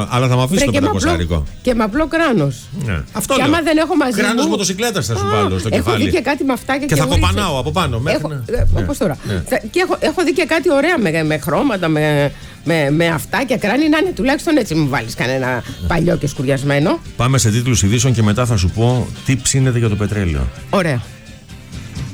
αλλά θα μου αφήσει το 500. Και με απλό κράνος. Ναι. Αυτό και άμα δεν έχω μαζί κράνος μου. μοτοσυκλέτας θα σου βάλω στο κεφάλι. Έχω δει και κάτι με αυτάκια και θα κοπανάω από πάνω. Πώς τώρα. Και έχω δει και κάτι ωραία με χρώματα, με αυτάκια κράνη. Να είναι τουλάχιστον έτσι, μου βάλεις κανένα παλιό και σκουριασμένο. Πάμε σε τίτλους ειδήσεων και μετά θα σου πω τι ψήνεται για το πετρέλαιο. Ωραία.